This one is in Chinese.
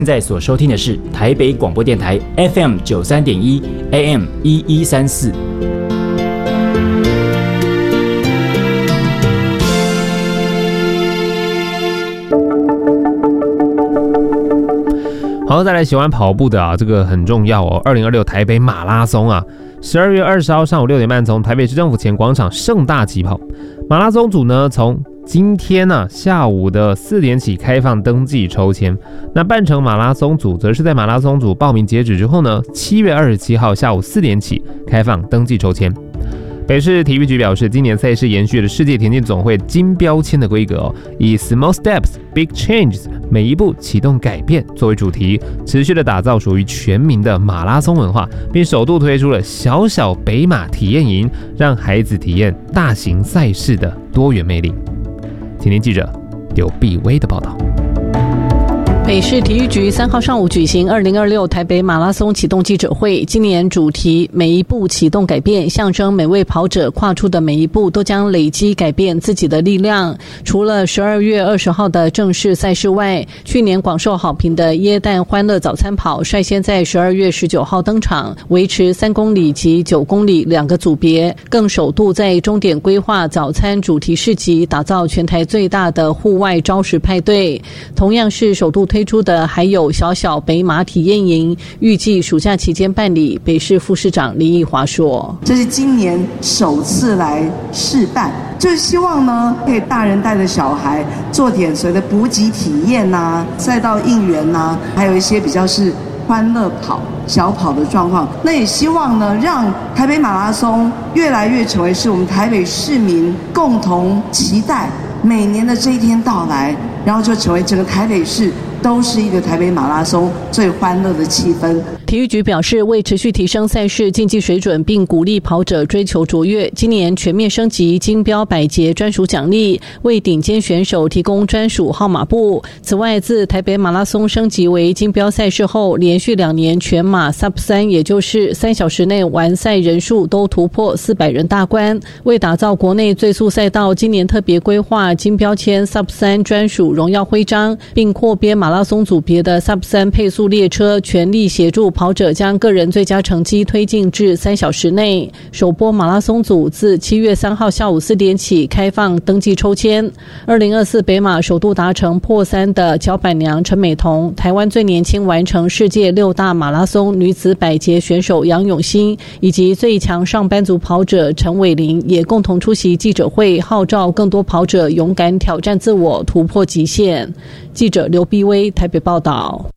现在所收听的是台北广播电台 FM 93.1 AM 1134。 好，再来喜欢跑步的这个很重要哦。2026台北马拉松12月20号上午6点半从台北市政府前广场盛大起跑。马拉松组呢，从今天下午的4点起开放登记抽签。那半程马拉松组则是在马拉松组报名截止之后呢，7月27号下午4点起开放登记抽签。北市体育局表示，今年赛事延续了世界田径总会金标签的规格以 Small Steps, Big Changes 每一步启动改变作为主题，持续的打造属于全民的马拉松文化，并首度推出了小小北马体验营，让孩子体验大型赛事的多元魅力。请听记者刘碧薇的报道。 北市体育局3号上午举行2026台北马拉松启动记者会，今年主题每一步启动改变，象征每位跑者跨出的每一步都将累积改变自己的力量。除了12月20号的正式赛事外，去年广受好评的耶诞欢乐早餐跑率先在12月19号登场，维持3公里及9公里2个组别，更首度在终点规划早餐主题市集，打造全台最大的户外招食派对。同样是首度推出的还有小小北马体验营，预计暑假期间办理。北市副市长林奕华说， 这是今年首次来试办，就是希望呢可以大人带着小孩做点所谓的补给体验赛道应援还有一些比较是欢乐跑小跑的状况。那也希望呢让台北马拉松越来越成为是我们台北市民共同期待每年的这一天到来，然后就成为整个台北市都是一个台北马拉松最欢乐的气氛。 体育局表示，为持续提升赛事竞技水准，并鼓励跑者追求卓越，今年全面升级金标百节专属奖励，为顶尖选手提供专属号码布。此外，自台北马拉松升级为金标赛事后，连续2年全马 Sub3， 也就是3小时内完赛人数都突破400人大关。为打造国内最速赛道，今年特别规划金标签 Sub3 专属荣耀徽章，并扩编马拉松组别的 Sub3 配速列车，全力协助跑者将个人最佳成绩推进至3小时内。首波马拉松组自7月3号下午4点起开放登记抽签。2024北马首度达成破3的脚板娘陈美彤，台湾最年轻完成世界6大马拉松女子百节选手杨永欣，以及最强上班族跑者陈伟玲也共同出席记者会，号召更多跑者勇敢挑战自我，突破极限。记者刘碧薇台北报道。